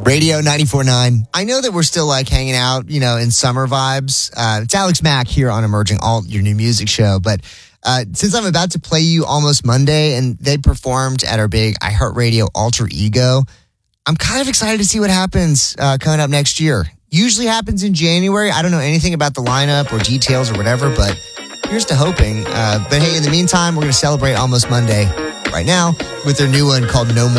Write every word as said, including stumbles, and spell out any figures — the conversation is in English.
Radio ninety-four point nine. I know that we're still like hanging out, you know, in summer vibes. Uh, it's Alex Mack here on Emerging Alt, your new music show. But uh, since I'm about to play you Almost Monday, and they performed at our big iHeartRadio Alter Ego, I'm kind of excited to see what happens uh, coming up next year. Usually happens in January. I don't know anything about the lineup or details or whatever, but here's to hoping. Uh, but hey, in the meantime, we're going to celebrate Almost Monday right now with their new one called No More.